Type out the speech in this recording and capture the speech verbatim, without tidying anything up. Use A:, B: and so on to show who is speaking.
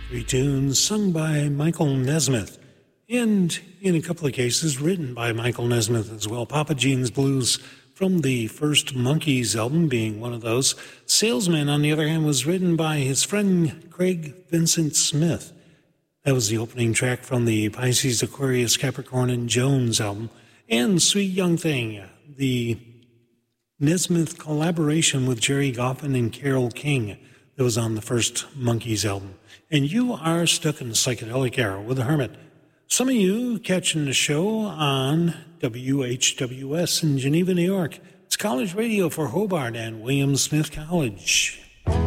A: Three tunes sung by Michael Nesmith, and in a couple of cases written by Michael Nesmith as well. Papa Jean's Blues from the first Monkees album being one of those. Salesman, on the other hand, was written by his friend Craig Vincent Smith. That was the opening track from the Pisces, Aquarius, Capricorn, and Jones album. And Sweet Young Thing, the Nesmith collaboration with Jerry Goffin and Carole King that was on the first Monkees album. And you are stuck in the psychedelic era with the Hermit. Some of you catching the show on W H W S in Geneva, New York. It's college radio for Hobart and William Smith College.